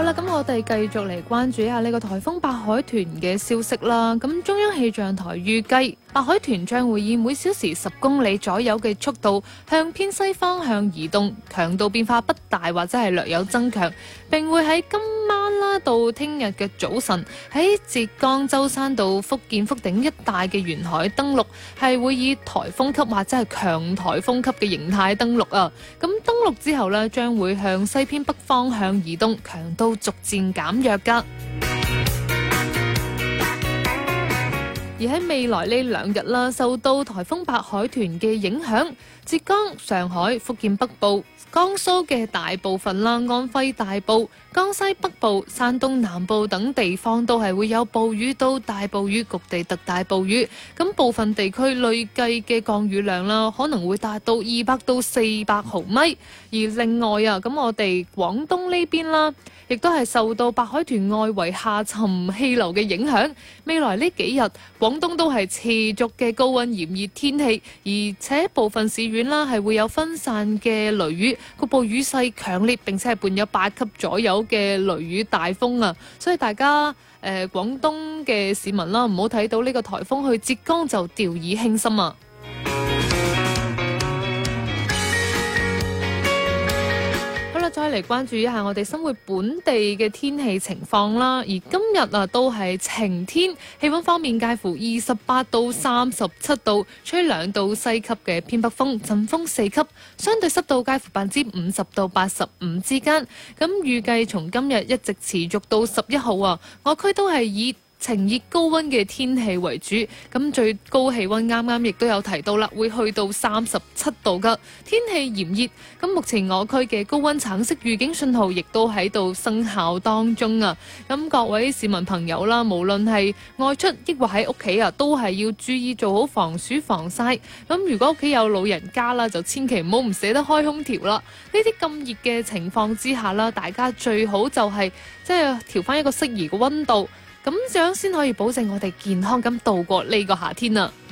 啦，咁我哋繼續嚟關注一下呢個颱風白海豚嘅消息啦。咁中央氣象台預計白海豚將會以每小時10公里左右嘅速度向偏西方向移動，強度變化不大或者係略有增強，並會喺今晚啦到聽日嘅早晨喺浙江舟山到福建福鼎一帶嘅沿海登陸，係會以颱風級或者係強颱風級嘅形態登陸啊。咁登陸之後呢，將會向西偏北方向移動，強度逐漸減弱㗎。而喺未來呢2日啦，受到颱風白海豚嘅影響，浙江、上海、福建北部、江蘇嘅大部分啦、安徽大部、江西北部、山東南部等地方都係會有暴雨到大暴雨，局地特大暴雨。咁部分地區累計嘅降雨量啦，可能會達到200到400毫米。而另外啊，咁我哋廣東呢邊啦，亦都係受到白海豚外圍下沉氣流嘅影響。未來呢幾日，廣東都係持續嘅高溫炎熱天氣，而且部分市縣啦係會有分散嘅雷雨，局部雨勢強烈，並且係伴有8級左右嘅雷雨大風啊！所以大家廣東嘅市民啦，唔好睇到呢個颱風去浙江就掉以輕心啊！再嚟關注一下我哋生活本地嘅天氣情況啦，而今日啊都係晴天，氣溫方面介乎28到37度，吹2到西級嘅偏北風，陣風4級，相對濕度介乎50%到85%之間。咁預計從今日一直持續到11號啊，我區都係以晴熱高溫嘅天氣為主，咁最高氣溫啱啱亦都有提到啦，會去到37度噶，天氣炎熱。咁目前我區嘅高溫橙色預警信號亦都喺度生效當中啊！咁各位市民朋友啦，無論係外出抑或喺屋企啊，都係要注意做好防暑防曬。咁如果屋企有老人家啦，就千祈唔好唔捨得開空調啦。呢啲咁熱嘅情況之下啦，大家最好就係即係調翻一個適宜嘅溫度。咁樣先可以保證我哋健康咁度過呢個夏天啊！